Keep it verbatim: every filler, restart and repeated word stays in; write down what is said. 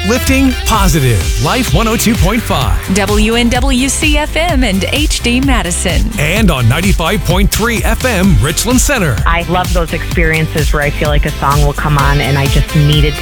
Lifting positive. Life one oh two point five. W N W C F M and H D Madison. And on ninety-five point three F M, Richland Center. I love those experiences where I feel like a song will come on and I just needed to